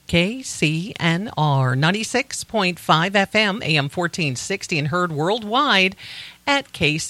KCNR 96.5 FM, AM 1460, and heard worldwide at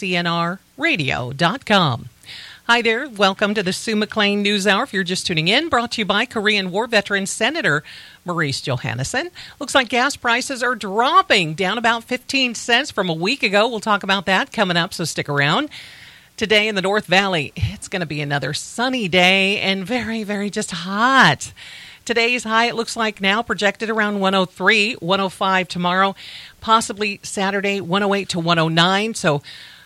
kcnrradio.com. Hi there. Welcome to the Sue McLean News Hour. If you're just tuning in, brought to you by Korean War veteran Senator Maurice Johannesson. Looks like gas prices are dropping, down about 15 cents from a week ago. We'll talk about that coming up, so stick around. Today in the North Valley, it's going to be another sunny day and very, very just hot. Today's high, it looks like now, projected around 103, 105 tomorrow, possibly Saturday, 108 to 109. So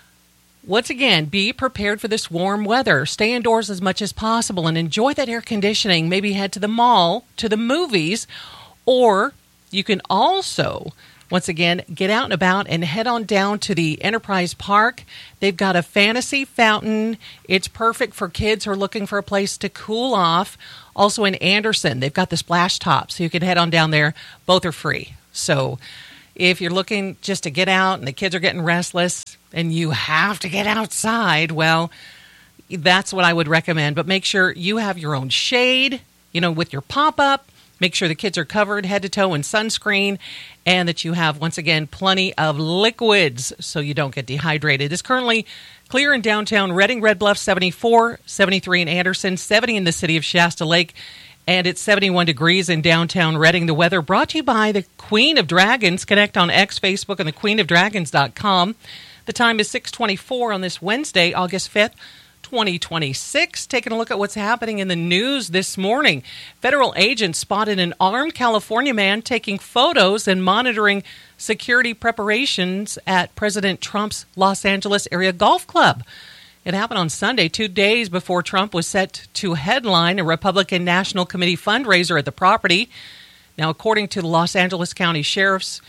once again, be prepared for this warm weather. Stay indoors as much as possible and enjoy that air conditioning. Maybe head to the mall, to the movies, or you can also, once again, get out and about and head on down to the Enterprise Park. They've got a fantasy fountain. It's perfect for kids who are looking for a place to cool off. Also in Anderson, they've got the splash top, so you can head on down there. Both are free. So if you're looking just to get out and the kids are getting restless and you have to get outside, well, that's what I would recommend. But make sure you have your own shade, with your pop-up. Make sure the kids are covered head to toe in sunscreen and that you have, once again, plenty of liquids so you don't get dehydrated. It's currently clear in downtown Redding, Red Bluff 74, 73 in Anderson, 70 in the city of Shasta Lake, and it's 71 degrees in downtown Redding. The weather brought to you by the Queen of Dragons. Connect on X, Facebook, and thequeenofdragons.com. The time is 6:24 on this Wednesday, August 5th. 2026. Taking a look at what's happening in the news this morning. Federal agents spotted an armed California man taking photos and monitoring security preparations at President Trump's Los Angeles area golf club. It happened on Sunday, 2 days before Trump was set to headline a Republican National Committee fundraiser at the property. Now, according to the Los Angeles County Sheriff's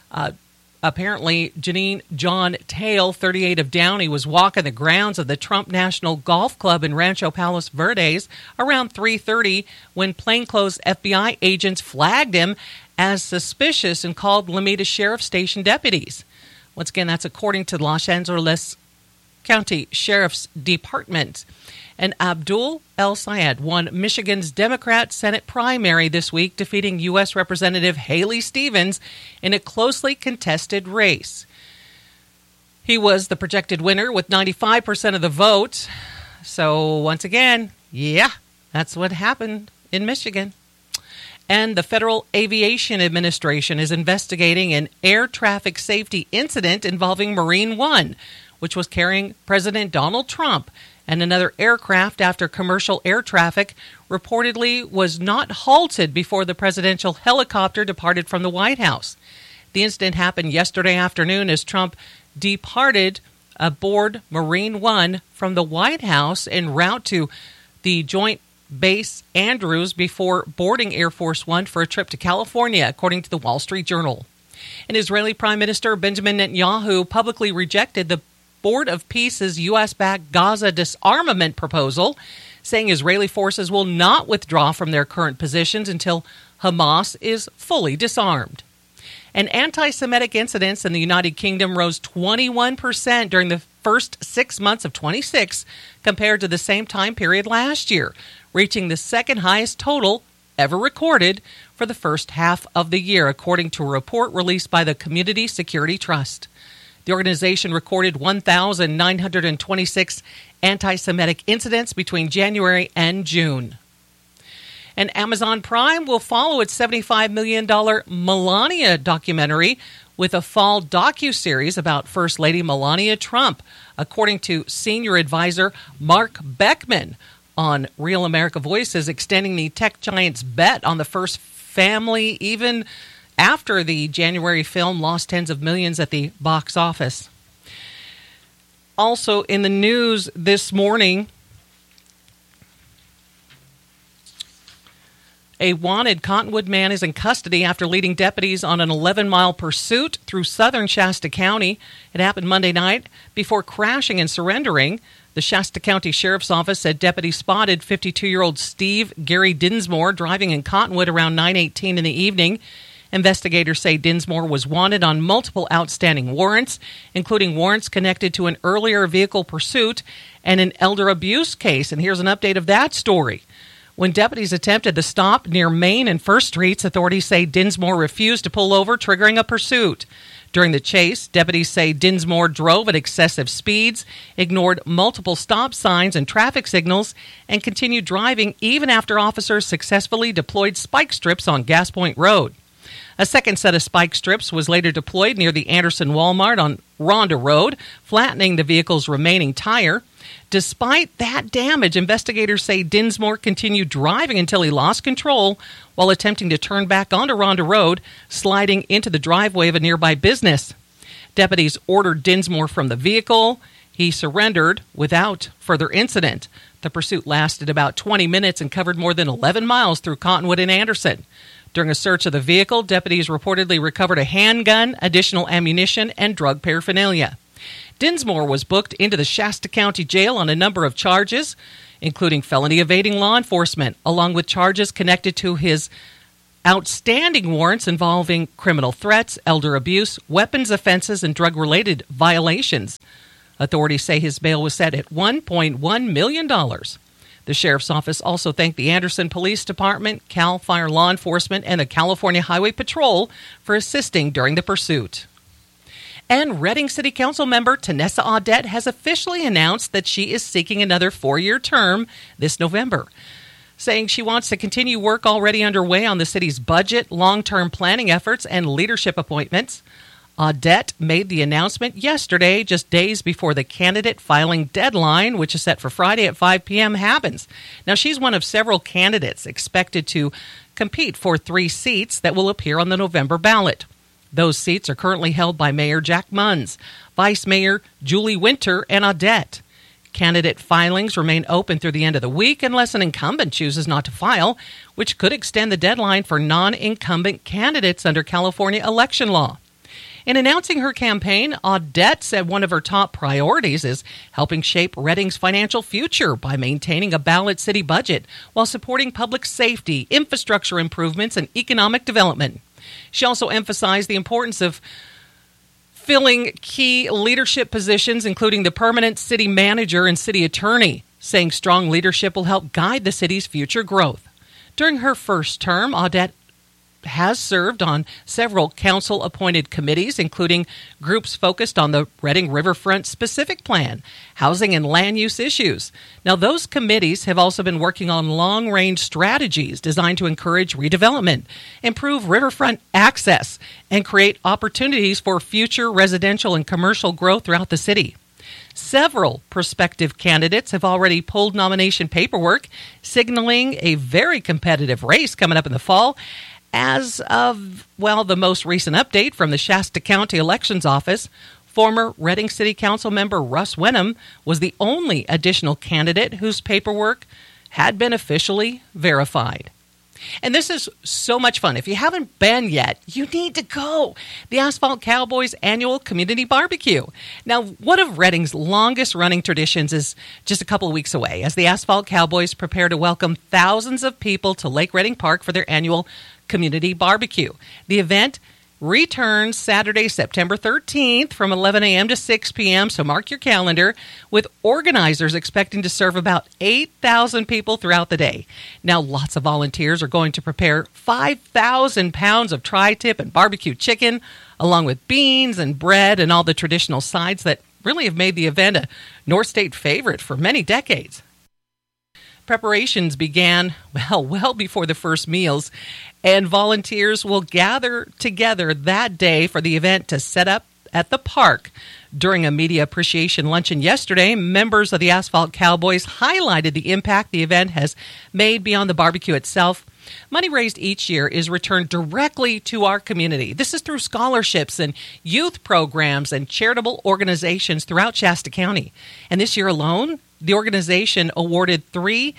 apparently, Janine John Tail, 38 of Downey, was walking the grounds of the Trump National Golf Club in Rancho Palos Verdes around 3:30 when plainclothes FBI agents flagged him as suspicious and called Lomita Sheriff Station deputies. Once again, that's according to the Los Angeles County Sheriff's Department. And Abdul El-Sayed won Michigan's Democrat Senate primary this week, defeating U.S. Representative Haley Stevens in a closely contested race. He was the projected winner with 95% of the vote. So once again, that's what happened in Michigan. And the Federal Aviation Administration is investigating an air traffic safety incident involving Marine One, which was carrying President Donald Trump and another aircraft after commercial air traffic reportedly was not halted before the presidential helicopter departed from the White House. The incident happened yesterday afternoon as Trump departed aboard Marine One from the White House en route to the Joint Base Andrews before boarding Air Force One for a trip to California, according to the Wall Street Journal. And Israeli Prime Minister Benjamin Netanyahu publicly rejected the Board of Peace's U.S.-backed Gaza disarmament proposal, saying Israeli forces will not withdraw from their current positions until Hamas is fully disarmed. And anti-Semitic incidents in the United Kingdom rose 21% during the first 6 months of 26 compared to the same time period last year, reaching the second highest total ever recorded for the first half of the year, according to a report released by the Community Security Trust. The organization recorded 1,926 anti-Semitic incidents between January and June. And Amazon Prime will follow its $75 million Melania documentary with a fall docuseries about First Lady Melania Trump, according to senior advisor Mark Beckman on Real America Voices, extending the tech giant's bet on the first family even after the January film lost tens of millions at the box office. Also in the news this morning, a wanted Cottonwood man is in custody after leading deputies on an 11-mile pursuit through southern Shasta County. It happened Monday night before crashing and surrendering. The Shasta County Sheriff's Office said deputies spotted 52-year-old Steve Gary Dinsmore driving in Cottonwood around 9:18 in the evening. Investigators say Dinsmore was wanted on multiple outstanding warrants, including warrants connected to an earlier vehicle pursuit and an elder abuse case. And here's an update of that story. When deputies attempted the stop near Main and First Streets, authorities say Dinsmore refused to pull over, triggering a pursuit. During the chase, deputies say Dinsmore drove at excessive speeds, ignored multiple stop signs and traffic signals, and continued driving even after officers successfully deployed spike strips on Gas Point Road. A second set of spike strips was later deployed near the Anderson Walmart on Rhonda Road, flattening the vehicle's remaining tire. Despite that damage, investigators say Dinsmore continued driving until he lost control while attempting to turn back onto Rhonda Road, sliding into the driveway of a nearby business. Deputies ordered Dinsmore from the vehicle. He surrendered without further incident. The pursuit lasted about 20 minutes and covered more than 11 miles through Cottonwood and Anderson. During a search of the vehicle, deputies reportedly recovered a handgun, additional ammunition, and drug paraphernalia. Dinsmore was booked into the Shasta County Jail on a number of charges, including felony evading law enforcement, along with charges connected to his outstanding warrants involving criminal threats, elder abuse, weapons offenses, and drug-related violations. Authorities say his bail was set at $1.1 million. The sheriff's office also thanked the Anderson Police Department, CAL FIRE Law Enforcement, and the California Highway Patrol for assisting during the pursuit. And Reading City Council member Tanessa Audette has officially announced that she is seeking another 4-year term this November, saying she wants to continue work already underway on the city's budget, long-term planning efforts, and leadership appointments. Audette made the announcement yesterday, just days before the candidate filing deadline, which is set for Friday at 5 p.m., happens. Now, she's one of several candidates expected to compete for 3 seats that will appear on the November ballot. Those seats are currently held by Mayor Jack Munns, Vice Mayor Julie Winter, and Audette. Candidate filings remain open through the end of the week unless an incumbent chooses not to file, which could extend the deadline for non-incumbent candidates under California election law. In announcing her campaign, Audette said one of her top priorities is helping shape Reading's financial future by maintaining a balanced city budget while supporting public safety, infrastructure improvements, and economic development. She also emphasized the importance of filling key leadership positions, including the permanent city manager and city attorney, saying strong leadership will help guide the city's future growth. During her first term, Audette has served on several council-appointed committees, including groups focused on the Reading Riverfront Specific Plan, housing and land use issues. Now, those committees have also been working on long-range strategies designed to encourage redevelopment, improve riverfront access, and create opportunities for future residential and commercial growth throughout the city. Several prospective candidates have already pulled nomination paperwork, signaling a very competitive race coming up in the fall. As of, the most recent update from the Shasta County Elections Office, former Reading City Council member Russ Wenham was the only additional candidate whose paperwork had been officially verified. And this is so much fun. If you haven't been yet, you need to go. The Asphalt Cowboys annual community barbecue. Now, one of Reading's longest running traditions is just a couple of weeks away as the Asphalt Cowboys prepare to welcome thousands of people to Lake Reading Park for their annual community barbecue. The event returns Saturday, September 13th from 11 a.m. to 6 p.m., so mark your calendar, with organizers expecting to serve about 8,000 people throughout the day. Now, lots of volunteers are going to prepare 5,000 pounds of tri-tip and barbecue chicken, along with beans and bread and all the traditional sides that really have made the event a North State favorite for many decades. Preparations began, well before the first meals, and volunteers will gather together that day for the event to set up at the park. During a media appreciation luncheon yesterday, members of the Asphalt Cowboys highlighted the impact the event has made beyond the barbecue itself. Money raised each year is returned directly to our community. This is through scholarships and youth programs and charitable organizations throughout Shasta County. And this year alone, the organization awarded 3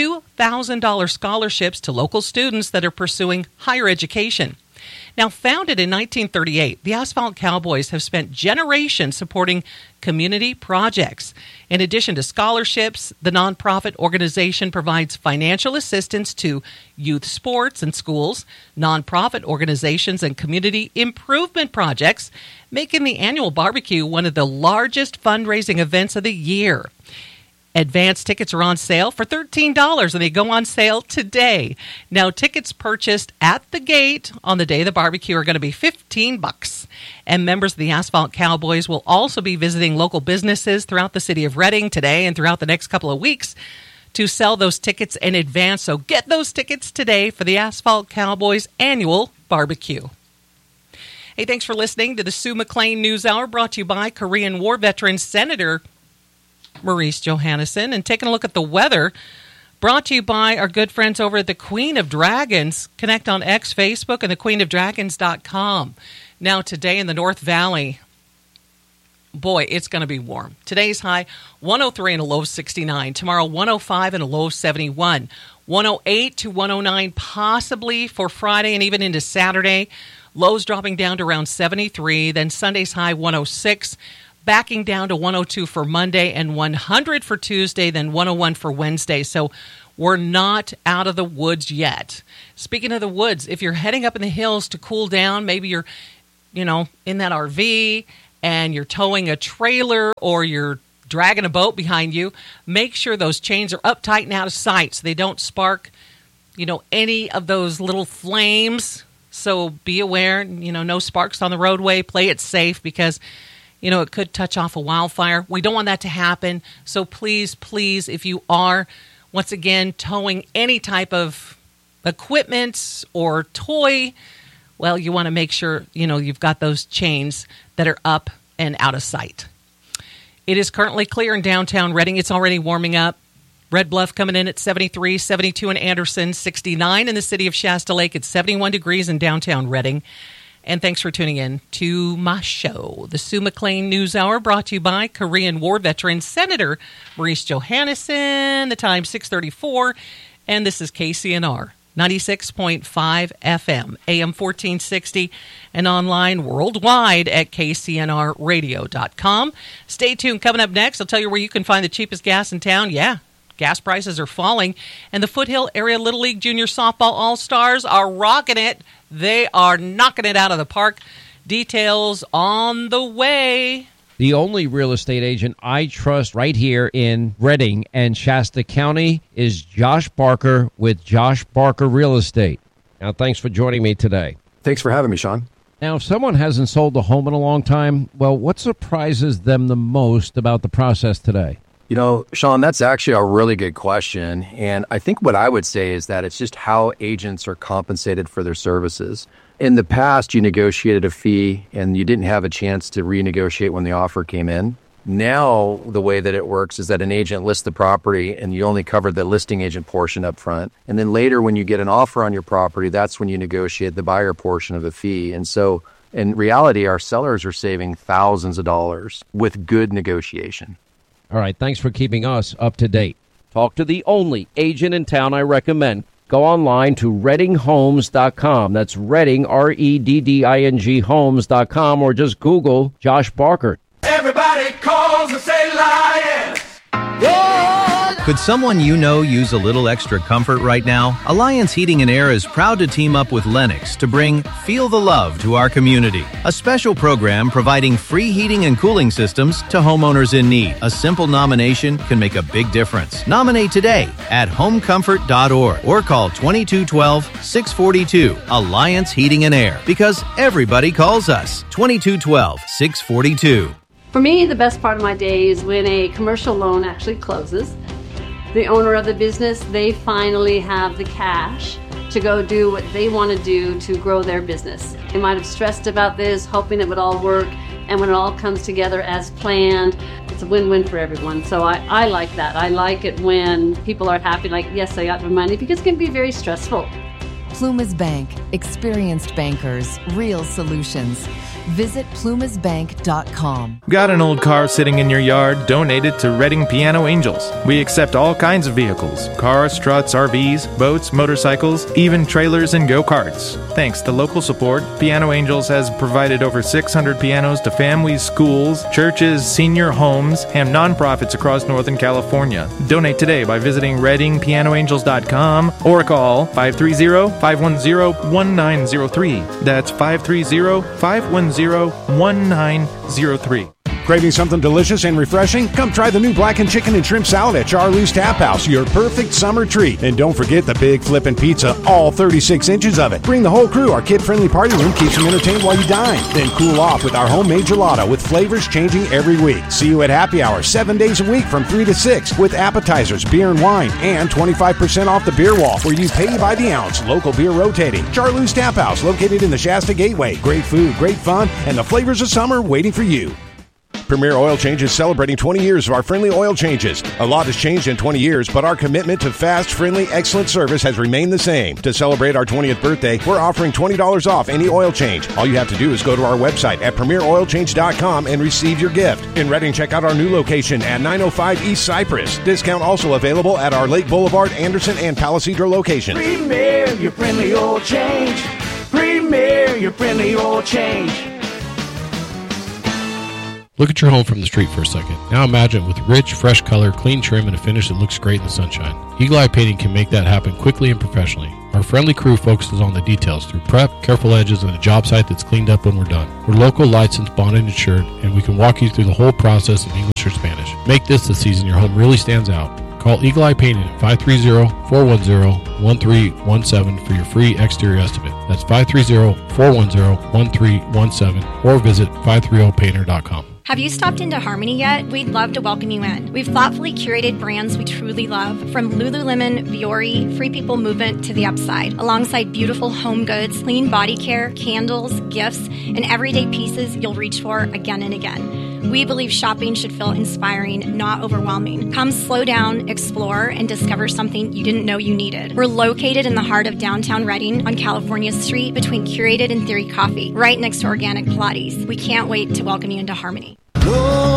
$2,000 scholarships to local students that are pursuing higher education. Now, founded in 1938, the Asphalt Cowboys have spent generations supporting community projects. In addition to scholarships, the nonprofit organization provides financial assistance to youth sports and schools, nonprofit organizations, and community improvement projects, making the annual barbecue one of the largest fundraising events of the year. Advance tickets are on sale for $13, and they go on sale today. Now, tickets purchased at the gate on the day of the barbecue are going to be $15. And members of the Asphalt Cowboys will also be visiting local businesses throughout the city of Reading today and throughout the next couple of weeks to sell those tickets in advance. So get those tickets today for the Asphalt Cowboys annual barbecue. Hey, thanks for listening to the Sue McLean News Hour, brought to you by Korean War veteran Senator Maurice Johannesson. And taking a look at the weather, brought to you by our good friends over at the Queen of Dragons. Connect on X, Facebook, and thequeenofdragons.com. Now, today in the North Valley, boy, it's going to be warm. Today's high, 103 and a low of 69. Tomorrow, 105 and a low of 71. 108 to 109 possibly for Friday and even into Saturday. Lows dropping down to around 73. Then Sunday's high, 106. Backing down to 102 for Monday and 100 for Tuesday, then 101 for Wednesday. So we're not out of the woods yet. Speaking of the woods, if you're heading up in the hills to cool down, maybe you're, in that RV and you're towing a trailer or you're dragging a boat behind you, make sure those chains are up tight and out of sight so they don't spark, any of those little flames. So be aware, no sparks on the roadway. Play it safe because it could touch off a wildfire. We don't want that to happen. So please, if you are, once again, towing any type of equipment or toy, well, you want to make sure, you've got those chains that are up and out of sight. It is currently clear in downtown Reading. It's already warming up. Red Bluff coming in at 73, 72 in Anderson, 69 in the city of Shasta Lake. It's 71 degrees in downtown Reading. And thanks for tuning in to my show, the Sue McLean News Hour, brought to you by Korean War veteran Senator Maurice Johannesson. The time 6:34, and this is KCNR 96.5 FM, AM 1460, and online worldwide at kcnrradio.com. Stay tuned. Coming up next, I'll tell you where you can find the cheapest gas in town. Yeah, gas prices are falling, and the Foothill Area Little League Junior Softball All-Stars are rocking it. They are knocking it out of the park. Details on the way. The only real estate agent I trust right here in Reading and Shasta County is Josh Barker with Josh Barker Real Estate. Now, thanks for joining me today. Thanks for having me, Sean. Now, if someone hasn't sold a home in a long time, well, what surprises them the most about the process today? Sean, that's actually a really good question. And I think what I would say is that it's just how agents are compensated for their services. In the past, you negotiated a fee and you didn't have a chance to renegotiate when the offer came in. Now, the way that it works is that an agent lists the property and you only cover the listing agent portion up front. And then later, when you get an offer on your property, that's when you negotiate the buyer portion of the fee. And so in reality, our sellers are saving thousands of dollars with good negotiation. All right, thanks for keeping us up to date. Talk to the only agent in town I recommend. Go online to ReddingHomes.com. That's Redding, REDDING Homes.com, or just Google Josh Barker. Everybody calls and say Lions. Could someone you know use a little extra comfort right now? Alliance Heating and Air is proud to team up with Lennox to bring Feel the Love to our community. A special program providing free heating and cooling systems to homeowners in need. A simple nomination can make a big difference. Nominate today at homecomfort.org or call 2212-642 Alliance Heating and Air, because everybody calls us. 2212-642. For me, the best part of my day is when a commercial loan actually closes. The owner of the business, they finally have the cash to go do what they want to do to grow their business. They might have stressed about this, hoping it would all work, and when it all comes together as planned, it's a win-win for everyone. So I like that. I like it when people are happy, like, yes, I got my money, because it can be very stressful. Plumas Bank. Experienced bankers. Real solutions. Visit plumasbank.com. Got an old car sitting in your yard? Donate it to Reading Piano Angels. We accept all kinds of vehicles: cars, struts, RVs, boats, motorcycles, even trailers and go-karts. Thanks to local support, Piano Angels has provided over 600 pianos to families, schools, churches, senior homes, and nonprofits across Northern California. Donate today by visiting ReadingPianoAngels.com or call 530-510-1903. That's 530-510-1903. Craving something delicious and refreshing? Come try the new blackened chicken and shrimp salad at Charlie's Tap House, your perfect summer treat. And don't forget the big flippin' pizza, all 36 inches of it. Bring the whole crew. Our kid-friendly party room keeps them entertained while you dine. Then cool off with our homemade gelato with flavors changing every week. See you at Happy Hour 7 days a week from 3 to 6 with appetizers, beer and wine, and 25% off the beer wall where you pay by the ounce. Local beer rotating. Charlie's Tap House, located in the Shasta Gateway. Great food, great fun, and the flavors of summer waiting for you. Premier Oil Change is celebrating 20 years of our friendly oil changes. A lot has changed in 20 years, but our commitment to fast, friendly, excellent service has remained the same. To celebrate our 20th birthday, we're offering $20 off any oil change. All you have to do is go to our website at premieroilchange.com and receive your gift. In Reading, check out our new location at 905 East Cypress. Discount also available at our Lake Boulevard, Anderson, and Palisadro locations. Premier, your friendly oil change. Premier, your friendly oil change. Look at your home from the street for a second. Now imagine it with rich, fresh color, clean trim, and a finish that looks great in the sunshine. Eagle Eye Painting can make that happen quickly and professionally. Our friendly crew focuses on the details through prep, careful edges, and a job site that's cleaned up when we're done. We're local, licensed, bonded, and insured, and we can walk you through the whole process in English or Spanish. Make this the season your home really stands out. Call Eagle Eye Painting at 530-410-1317 for your free exterior estimate. That's 530-410-1317 or visit 530painter.com. Have you stopped into Harmony yet? We'd love to welcome you in. We've thoughtfully curated brands we truly love, from Lululemon, Viore, Free People Movement to The Upside, alongside beautiful home goods, clean body care, candles, gifts, and everyday pieces you'll reach for again and again. We believe shopping should feel inspiring, not overwhelming. Come slow down, explore, and discover something you didn't know you needed. We're located in the heart of downtown Reading on California Street between Curated and Theory Coffee, right next to Organic Pilates. We can't wait to welcome you into Harmony. Whoa.